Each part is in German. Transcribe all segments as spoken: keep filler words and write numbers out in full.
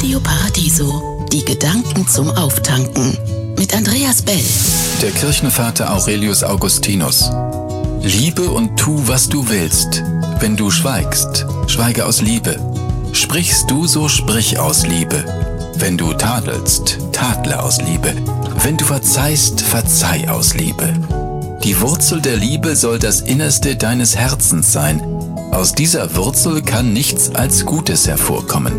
Radio Paradiso, die Gedanken zum Auftanken. Mit Andreas Bell. Der Kirchenvater Aurelius Augustinus. Liebe und tu, was du willst. Wenn du schweigst, schweige aus Liebe. Sprichst du, so sprich aus Liebe. Wenn du tadelst, tadle aus Liebe. Wenn du verzeihst, verzeih aus Liebe. Die Wurzel der Liebe soll das Innerste deines Herzens sein. Aus dieser Wurzel kann nichts als Gutes hervorkommen.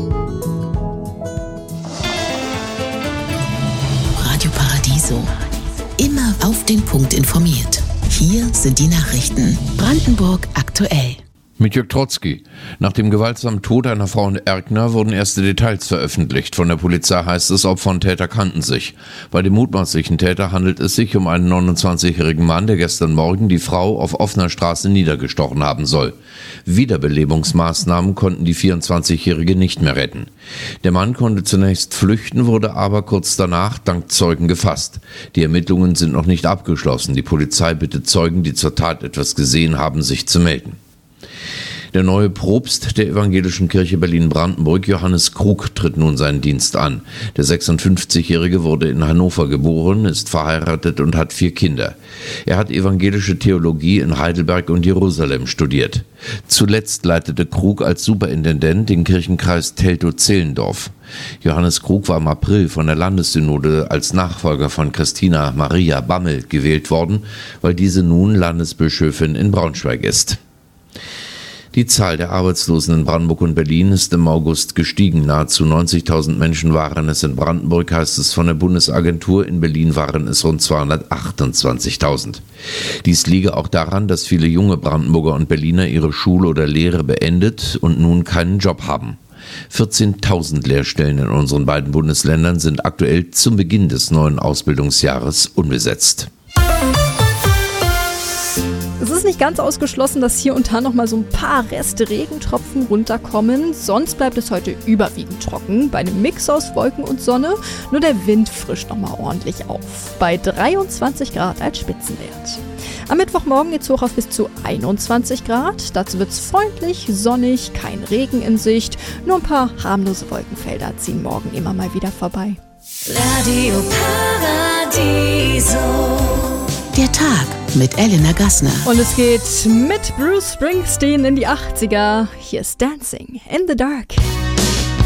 Radio Paradiso. Immer auf den Punkt informiert. Hier sind die Nachrichten. Brandenburg aktuell. Mit Jörg Trotzki. Nach dem gewaltsamen Tod einer Frau in Erkner wurden erste Details veröffentlicht. Von der Polizei heißt es, Opfer und Täter kannten sich. Bei dem mutmaßlichen Täter handelt es sich um einen neunundzwanzigjährigen Mann, der gestern Morgen die Frau auf offener Straße niedergestochen haben soll. Wiederbelebungsmaßnahmen konnten die vierundzwanzigjährige nicht mehr retten. Der Mann konnte zunächst flüchten, wurde aber kurz danach dank Zeugen gefasst. Die Ermittlungen sind noch nicht abgeschlossen. Die Polizei bittet Zeugen, die zur Tat etwas gesehen haben, sich zu melden. Der neue Propst der Evangelischen Kirche Berlin-Brandenburg, Johannes Krug, tritt nun seinen Dienst an. Der sechsundfünfzigjährige wurde in Hannover geboren, ist verheiratet und hat vier Kinder. Er hat evangelische Theologie in Heidelberg und Jerusalem studiert. Zuletzt leitete Krug als Superintendent den Kirchenkreis Teltow-Zehlendorf. Johannes Krug war im April von der Landessynode als Nachfolger von Christina Maria Bammel gewählt worden, weil diese nun Landesbischöfin in Braunschweig ist. Die Zahl der Arbeitslosen in Brandenburg und Berlin ist im August gestiegen. Nahezu neunzigtausend Menschen waren es in Brandenburg, heißt es von der Bundesagentur. In Berlin waren es rund zweihundertachtundzwanzigtausend. Dies liege auch daran, dass viele junge Brandenburger und Berliner ihre Schule oder Lehre beendet und nun keinen Job haben. vierzehntausend Lehrstellen in unseren beiden Bundesländern sind aktuell zum Beginn des neuen Ausbildungsjahres unbesetzt. Es ist nicht ganz ausgeschlossen, dass hier und da noch mal so ein paar Reste Regentropfen runterkommen. Sonst bleibt es heute überwiegend trocken, bei einem Mix aus Wolken und Sonne. Nur der Wind frischt noch mal ordentlich auf, bei dreiundzwanzig Grad als Spitzenwert. Am Mittwochmorgen geht es hoch auf bis zu einundzwanzig Grad. Dazu wird es freundlich, sonnig, kein Regen in Sicht. Nur ein paar harmlose Wolkenfelder ziehen morgen immer mal wieder vorbei. Radio Paradiso. Der Tag mit Elena Gassner. Und es geht mit Bruce Springsteen in die achtziger. Hier ist Dancing in the Dark.